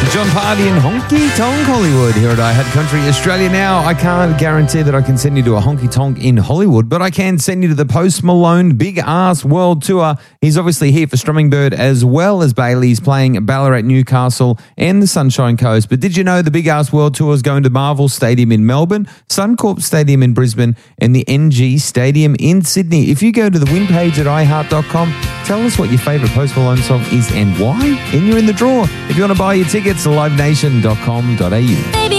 John Party and Honky Tonk Hollywood here at iHeart Country Australia. Now, I can't guarantee that I can send you to a honky tonk in Hollywood, but I can send you to the Post Malone Big Ass World Tour. He's obviously here for Strummingbird as well as Bailey's, playing Ballarat, Newcastle and the Sunshine Coast. But did you know the Big Ass World Tour is going to Marvel Stadium in Melbourne, Suncorp Stadium in Brisbane and the NG Stadium in Sydney? If you go to the win page at iHeart.com, tell us what your favourite Post Malone song is and why, and you're in the draw. If you want to buy your tickets, livenation.com.au.